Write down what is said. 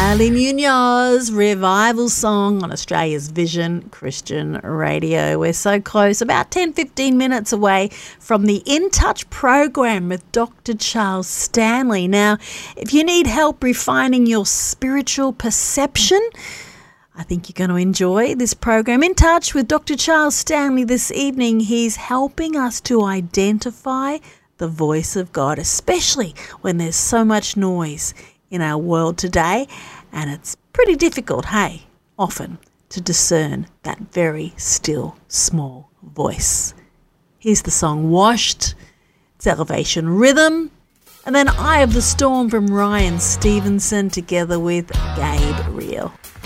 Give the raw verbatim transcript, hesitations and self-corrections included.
Kylie Munoz, Revival Song on Australia's Vision Christian Radio. We're so close, about ten, fifteen minutes away from the In Touch program with Doctor Charles Stanley. Now, if you need help refining your spiritual perception, I think you're going to enjoy this program. In Touch with Doctor Charles Stanley this evening. He's helping us to identify the voice of God, especially when there's so much noise in our world today, and it's pretty difficult, hey, often to discern that very still, small voice. Here's the song Washed, it's Elevation Rhythm, and then Eye of the Storm from Ryan Stevenson together with Gabe Reel.